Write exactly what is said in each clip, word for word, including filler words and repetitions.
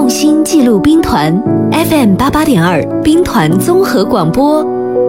用心记录兵团 F M 八八点二兵团综合广播。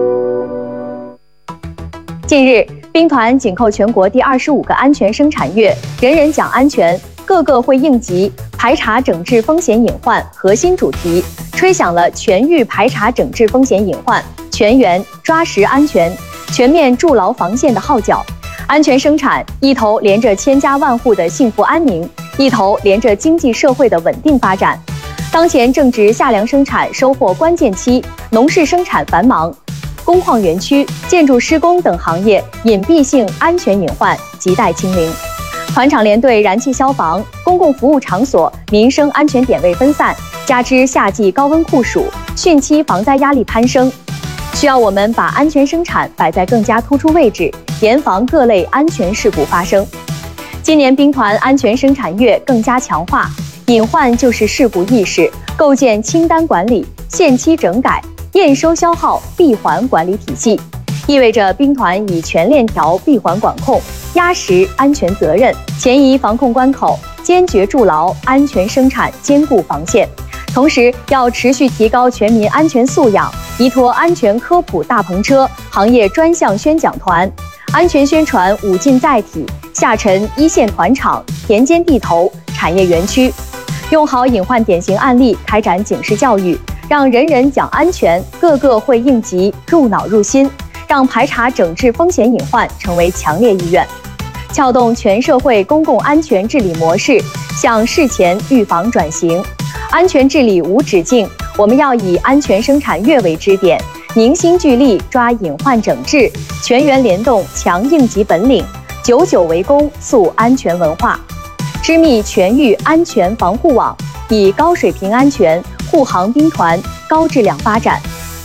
近日，兵团紧扣全国第二十五个安全生产月，人人讲安全，个个会应急，排查整治风险隐患核心主题，吹响了全域排查整治风险隐患、全员抓实安全、全面筑牢防线的号角。安全生产一头连着千家万户的幸福安宁，一头连着经济社会的稳定发展。当前正值夏粮生产收获关键期，农事生产繁忙，工矿园区、建筑施工等行业隐蔽性安全隐患亟待清零。团场连队燃气消防、公共服务场所民生安全点位分散，加之夏季高温酷暑，汛期防灾压力攀升，需要我们把安全生产摆在更加突出位置，严防各类安全事故发生。今年兵团安全生产月更加强化，隐患就是事故意识，构建清单管理、限期整改、验收消耗闭环管理体系，意味着兵团以全链条闭环管控，压实安全责任，前移防控关口，坚决筑牢安全生产坚固防线。同时，要持续提高全民安全素养，依托安全科普大篷车、行业专项宣讲团，安全宣传五进载体，下沉一线团场、田间地头、产业园区，用好隐患典型案例开展警示教育，让人人讲安全，个个会应急，入脑入心，让排查整治风险隐患成为强烈意愿，撬动全社会公共安全治理模式向事前预防转型。安全治理无止境，我们要以安全生产月为支点，凝心聚力抓隐患整治，全员联动强应急本领，久久为功塑安全文化，织密全域安全防护网，以高水平安全护航兵团高质量发展。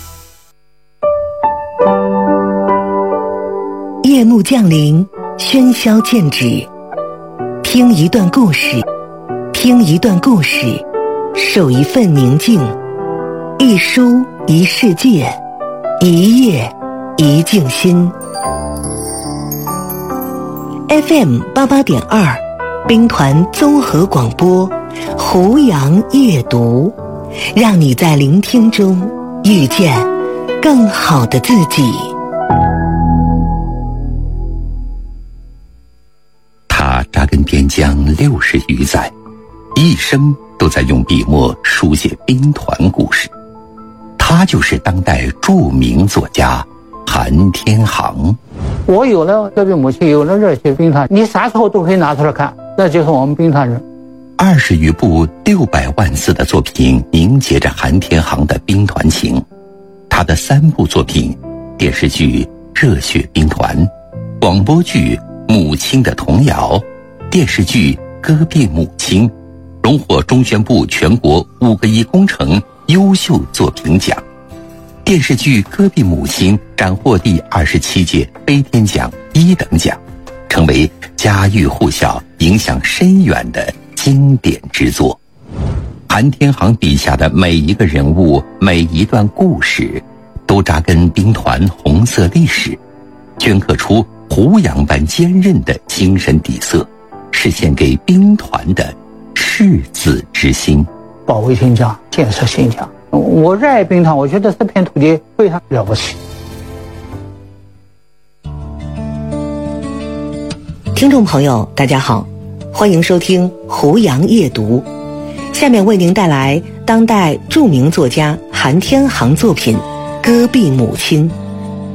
夜幕降临，喧嚣渐止，听一段故事，听一段故事，守一份宁静，一书一世界，一夜一静心。F M 八八点二，兵团综合广播，胡杨夜读，让你在聆听中遇见更好的自己。 他扎根边疆六十余载，一生都在用笔墨书写兵团故事。他就是当代著名作家韩天航。 我有了戈壁母亲，有了热血兵团，你啥时候都可以拿出来看，那就是我们兵团人。 二十余部六百万字的作品凝结着韩天航的兵团情。他的三部作品，电视剧《热血兵团》，广播剧《母亲的童谣》，电视剧《戈壁母亲》，荣获中宣部全国五个一工程优秀作品奖。电视剧《戈壁母亲》斩获第二十七届飞天奖一等奖，成为家喻户晓、影响深远的经典之作。韩天航笔下的每一个人物、每一段故事，都扎根兵团红色历史，镌刻出胡杨般坚韧的精神底色，是献给兵团的赤子之心。 保卫新疆，建设新疆，我热爱兵团，我觉得这片土地非常了不起。 听众朋友大家好，欢迎收听胡杨夜读，下面为您带来当代著名作家韩天航作品《戈壁母亲》。